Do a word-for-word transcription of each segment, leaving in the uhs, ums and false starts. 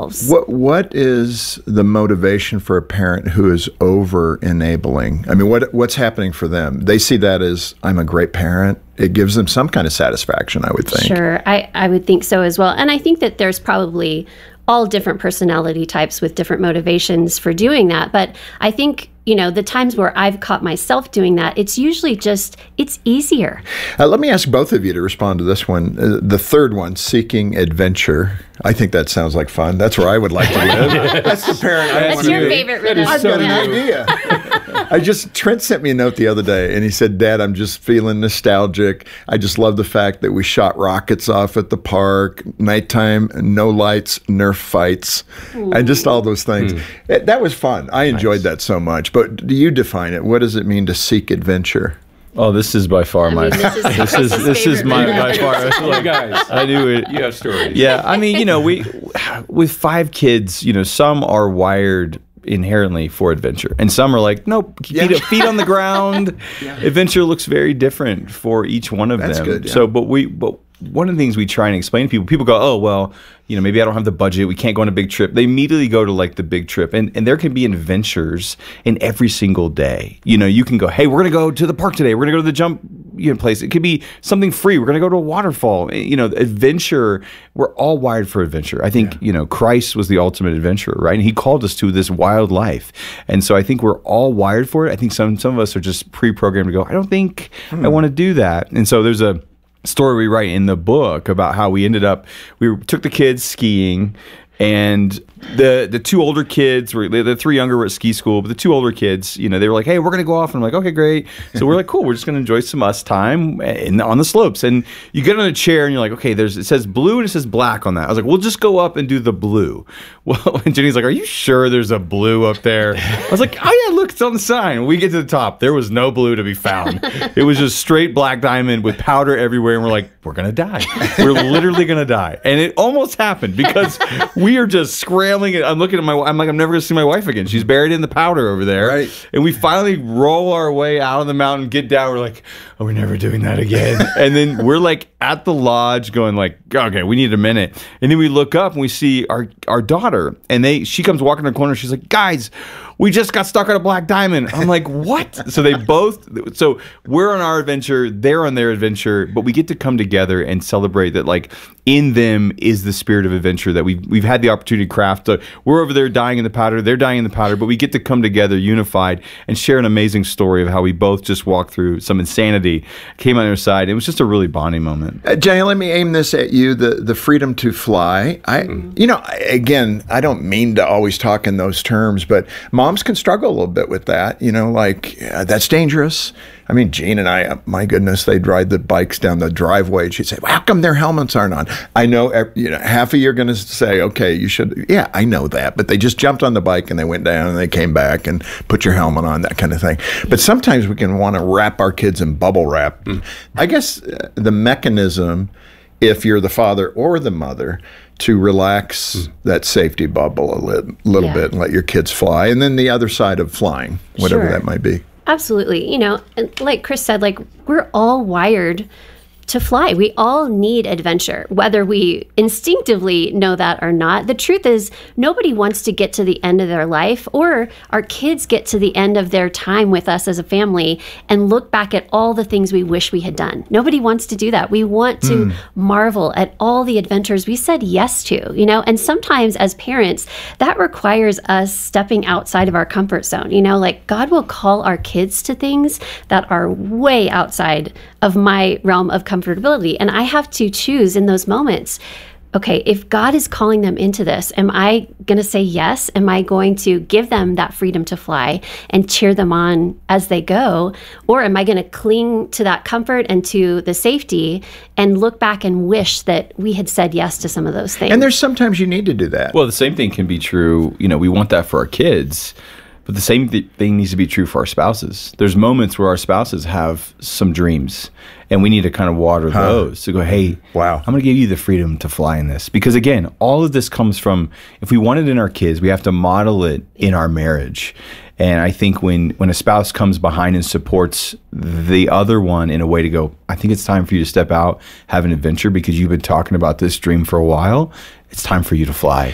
themselves. What What is the motivation for a parent who is over enabling? I mean, what what's happening for them? They see that as, I'm a great parent. It gives them some kind of satisfaction, I would think. Sure, I, I would think so as well. And I think that there's probably all different personality types with different motivations for doing that. But I think, you know, the times where I've caught myself doing that, it's usually just, it's easier. Uh, let me ask both of you to respond to this one. Uh, the third one, seeking adventure. I think that sounds like fun. That's where I would like to live. That's the parent I That's want to your be. favorite rhythm. I've got an idea. I just, Trent sent me a note the other day, and he said, Dad, I'm just feeling nostalgic. I just love the fact that we shot rockets off at the park, nighttime, no lights, Nerf fights, Ooh. and just all those things. Mm. It, that was fun. I enjoyed nice. that so much. But do you define it? What does it mean to seek adventure? Oh, this is by far I my. Mean, this is this is this is my by far. You guys, I knew it. You have stories. Yeah, I mean, you know, we with five kids, you know, some are wired inherently for adventure, and some are like, nope, feet, yeah. feet on the ground. Yeah. Adventure looks very different for each one of That's them. Good, yeah. So, but we, but one of the things we try and explain to people, people go, oh, well, you know, maybe I don't have the budget. We can't go on a big trip. They immediately go to like the big trip. And, and there can be adventures in every single day. You know, you can go, hey, we're going to go to the park today. We're going to go to the jump you know, place. It could be something free. We're going to go to a waterfall. You know, adventure, we're all wired for adventure. I think, yeah. you know, Christ was the ultimate adventurer, right? And he called us to this wild life. And so I think we're all wired for it. I think some, some of us are just pre-programmed to go, I don't think hmm. I want to do that. And so there's a story we write in the book about how we ended up, we took the kids skiing, and the the two older kids were, the three younger were at ski school, but the two older kids, you know, they were like, hey, we're going to go off. And I'm like, okay, great. So we're like, cool, we're just going to enjoy some us time in, on the slopes. And you get on a chair and you're like, okay, there's, it says blue and it says black on that. I was like, we'll just go up and do the blue. Well, and Jenny's like, are you sure there's a blue up there? I was like, oh yeah, look, it's on the sign. We get to the top. There was no blue to be found. It was just straight black diamond with powder everywhere. And we're like, we're going to die. We're literally going to die. And it almost happened because we are just scrambling. I'm looking at my, I'm like, I'm never going to see my wife again. She's buried in the powder over there. Right. And we finally roll our way out of the mountain, get down. We're like, oh, we're never doing that again. And then we're like at the lodge going like, okay, we need a minute. And then we look up and we see our, our daughter, and they, she comes walking in the corner. She's like, guys, we just got stuck on a black diamond. I'm like, what? So they both, so we're on our adventure, they're on their adventure, but we get to come together and celebrate that, like, in them is the spirit of adventure that we've, we've had the opportunity to craft. Uh, we're over there dying in the powder, they're dying in the powder, but we get to come together unified and share an amazing story of how we both just walked through some insanity, came on the other side. It was just a really bonding moment. Uh, Jenny, let me aim this at you, the, the freedom to fly. I, mm. You know, again, I don't mean to always talk in those terms, but moms can struggle a little bit with that, you know, like, uh, that's dangerous. I mean, Jean and I, my goodness, they'd ride the bikes down the driveway, and she'd say, well, how come their helmets aren't on? I know, you know, half of you are going to say, okay, you should, yeah, I know that, but they just jumped on the bike and they went down and they came back and put your helmet on, that kind of thing. But sometimes we can want to wrap our kids in bubble wrap. Mm. I guess uh, the mechanism, if you're the father or the mother, to relax mm. that safety bubble a li- little yeah. bit and let your kids fly. And then the other side of flying, whatever sure. that might be. Absolutely. You know, like Chris said, like, we're all wired to fly. We all need adventure, whether we instinctively know that or not. The truth is, nobody wants to get to the end of their life, or our kids get to the end of their time with us as a family and look back at all the things we wish we had done. Nobody wants to do that. We want to mm. marvel at all the adventures we said yes to, you know, and sometimes as parents, that requires us stepping outside of our comfort zone. You know, like, God will call our kids to things that are way outside of my realm of comfortability. And I have to choose in those moments, okay, if God is calling them into this, am I going to say yes? Am I going to give them that freedom to fly and cheer them on as they go? Or am I going to cling to that comfort and to the safety and look back and wish that we had said yes to some of those things? And there's sometimes you need to do that. Well, the same thing can be true. You know, we want that for our kids. But the same th- thing needs to be true for our spouses. There's moments where our spouses have some dreams, and we need to kind of water huh. those to go, hey, wow, I'm going to give you the freedom to fly in this. Because again, all of this comes from, if we want it in our kids, we have to model it in our marriage. And I think when, when a spouse comes behind and supports the other one in a way to go, I think it's time for you to step out, have an adventure, because you've been talking about this dream for a while. It's time for you to fly.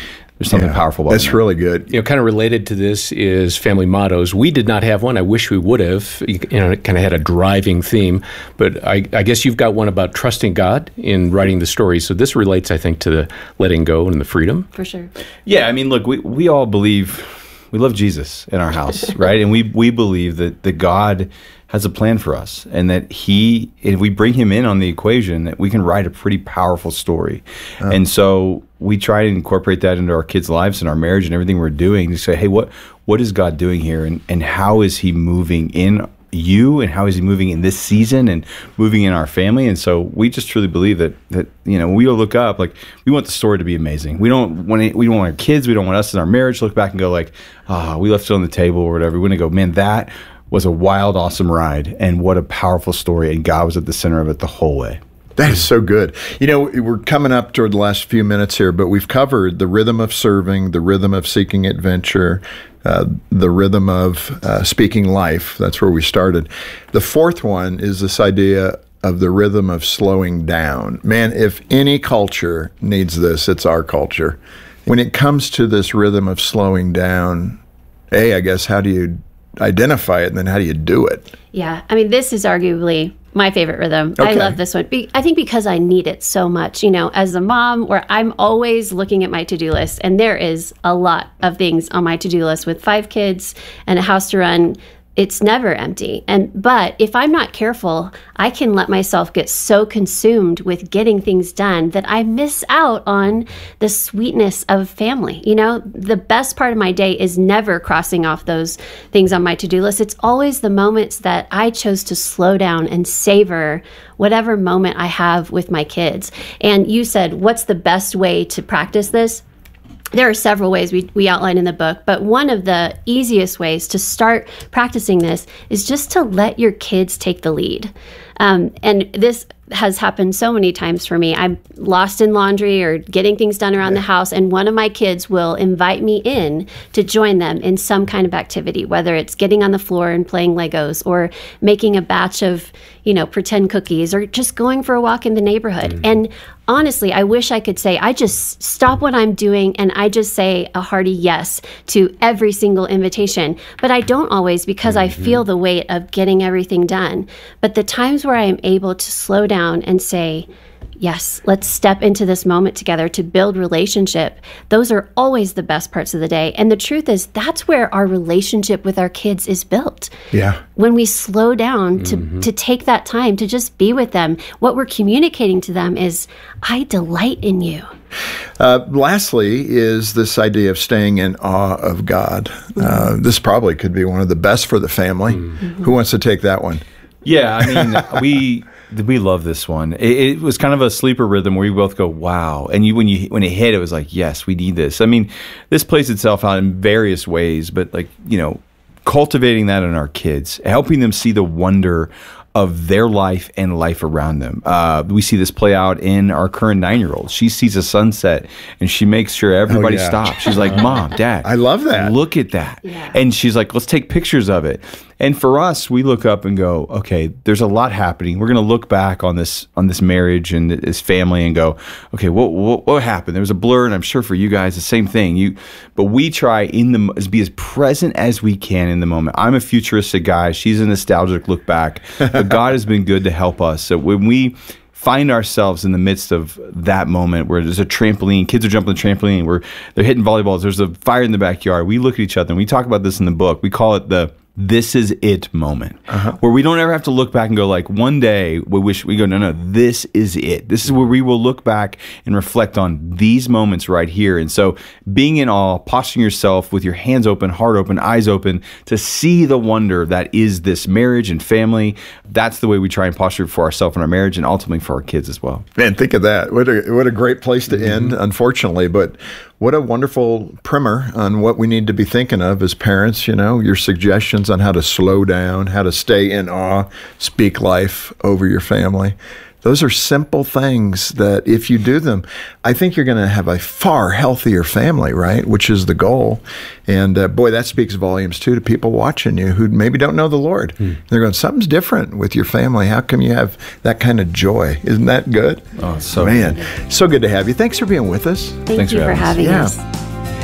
There's something Yeah, powerful about That's that. really good. You know, kind of related to this is family mottos. We did not have one. I wish we would have. You know, it kind of had a driving theme. But I, I guess you've got one about trusting God in writing the story. So this relates, I think, to the letting go and the freedom. For sure. Yeah, I mean, look, we, we all believe, we love Jesus in our house, right? And we, we believe that, that God has a plan for us, and that he, if we bring him in on the equation, that we can write a pretty powerful story. Oh. And so we try to incorporate that into our kids' lives and our marriage and everything we're doing to say, hey, what what is God doing here, and, and how is he moving in you, and how is he moving in this season and moving in our family? And so we just truly believe that, that you know, we will look up, like, we want the story to be amazing. We don't want it, we don't want our kids, we don't want us in our marriage to look back and go like, ah, oh, we left it on the table or whatever. We want to go, man, that was a wild, awesome ride, and what a powerful story, and God was at the center of it the whole way. That is so good. You know, we're coming up toward the last few minutes here, but we've covered the rhythm of serving, the rhythm of seeking adventure, uh, the rhythm of uh, speaking life. That's where we started. The fourth one is this idea of the rhythm of slowing down. Man, if any culture needs this, it's our culture. When it comes to this rhythm of slowing down, A, I guess, how do you identify it, and then how do you do it? Yeah, I mean, this is arguably my favorite rhythm. Okay. I love this one. Be- I think because I need it so much, you know, as a mom, where I'm always looking at my to-do list, and there is a lot of things on my to-do list with five kids and a house to run. It's never empty. And but if I'm not careful, I can let myself get so consumed with getting things done that I miss out on the sweetness of family. You know, the best part of my day is never crossing off those things on my to-do list. It's always the moments that I chose to slow down and savor whatever moment I have with my kids. And you said, what's the best way to practice this? There are several ways we, we outline in the book, but one of the easiest ways to start practicing this is just to let your kids take the lead. Um, and this has happened so many times for me. I'm lost in laundry or getting things done around the house, and one of my kids will invite me in to join them in some kind of activity, whether it's getting on the floor and playing Legos, or making a batch of, you know, pretend cookies, or just going for a walk in the neighborhood. Mm-hmm. And honestly, I wish I could say, I just stop what I'm doing and I just say a hearty yes to every single invitation. But I don't always, because mm-hmm. I feel the weight of getting everything done. But the times where I am able to slow down and say, yes, let's step into this moment together to build relationship, those are always the best parts of the day. And the truth is, that's where our relationship with our kids is built. Yeah. When we slow down to, mm-hmm. to take that time to just be with them, what we're communicating to them is, I delight in you. Uh, lastly is this idea of staying in awe of God. Mm-hmm. Uh, this probably could be one of the best for the family. Mm-hmm. Who wants to take that one? Yeah, I mean, we we love this one. It, it was kind of a sleeper rhythm where we both go, wow. And you when you when it hit, it was like, yes, we need this. I mean, this plays itself out in various ways, but like, you know, cultivating that in our kids, helping them see the wonder of their life and life around them. Uh, we see this play out in our current nine-year-old. She sees a sunset, and she makes sure everybody oh, yeah. stops. She's like, Mom, Dad. I love that. Look at that. Yeah. And she's like, let's take pictures of it. And for us, we look up and go, okay, there's a lot happening. We're going to look back on this on this marriage and this family and go, okay, what, what what happened? There was a blur, and I'm sure for you guys the same thing. You, but we try in the be as present as we can in the moment. I'm a futuristic guy. She's a nostalgic look back. But God has been good to help us. So when we find ourselves in the midst of that moment where there's a trampoline, kids are jumping the trampoline, where they're hitting volleyballs, there's a fire in the backyard, we look at each other, and we talk about this in the book. We call it the this is it moment, uh-huh. where we don't ever have to look back and go like, one day we wish we go, no, no, this is it. This is where we will look back and reflect on these moments right here. And so being in awe, posturing yourself with your hands open, heart open, eyes open to see the wonder that is this marriage and family. That's the way we try and posture for ourselves and our marriage, and ultimately for our kids as well. Man, think of that. What a, what a great place to end, mm-hmm. unfortunately, but what a wonderful primer on what we need to be thinking of as parents, you know, your suggestions on how to slow down, how to stay in awe, speak life over your family. Those are simple things that if you do them, I think you're going to have a far healthier family, right? Which is the goal. And uh, boy, that speaks volumes too to people watching you who maybe don't know the Lord. Hmm. They're going, something's different with your family. How come you have that kind of joy? Isn't that good? Oh, so Man, good. So good to have you. Thanks for being with us. Thank Thanks you for, for having yeah. us.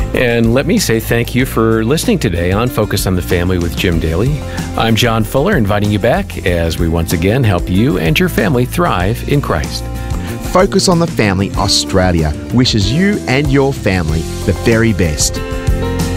And let me say thank you for listening today on Focus on the Family with Jim Daly. I'm John Fuller, inviting you back as we once again help you and your family thrive in Christ. Focus on the Family Australia wishes you and your family the very best.